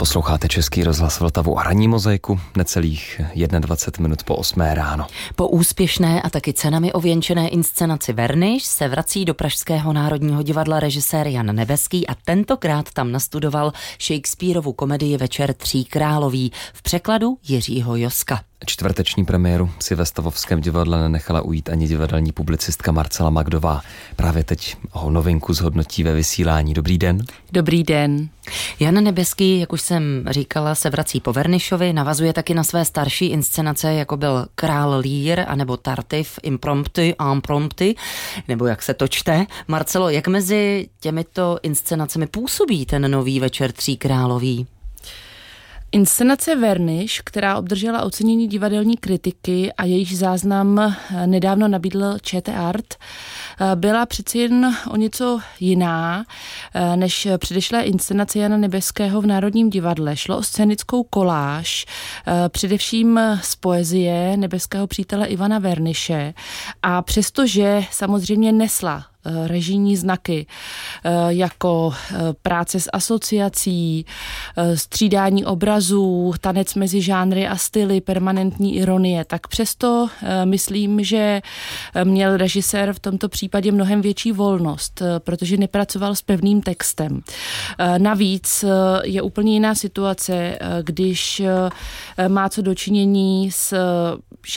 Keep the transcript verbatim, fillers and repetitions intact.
Posloucháte Český rozhlas Vltavu a ranní mozaiku, necelých dvacet jedna minut po osmé ráno. Po úspěšné a taky cenami ověnčené inscenaci Verniš se vrací do Pražského národního divadla režisér Jan Nebeský a tentokrát tam nastudoval Shakespearovu komedii Večer tří královí v překladu Jiřího Joska. Čtvrteční premiéru si ve Stavovském divadle nenechala ujít ani divadelní publicistka Marcela Magdová. Právě teď ho novinku zhodnotí ve vysílání. Dobrý den. Dobrý den. Jan Nebeský, jak už jsem říkala, se vrací po Vernišovi, navazuje taky na své starší inscenace, jako byl Král Lear anebo Tartif, Impromptu, Impromptu, nebo jak se to čte. Marcelo, jak mezi těmito inscenacemi působí ten nový Večer tří královí? Inscenace Verniš, která obdržela ocenění divadelní kritiky a jejíž záznam nedávno nabídl ČT Art, byla přeci jen o něco jiná než předešlé inscenace Jana Nebeského v Národním divadle. Šlo o scénickou koláž, především z poezie nebeského přítele Ivana Verniše, a přestože samozřejmě nesla režijní znaky, jako práce s asociací, střídání obrazů, tanec mezi žánry a styly, permanentní ironie, tak přesto myslím, že měl režisér v tomto případě mnohem větší volnost, protože nepracoval s pevným textem. Navíc je úplně jiná situace, když má co dočinění s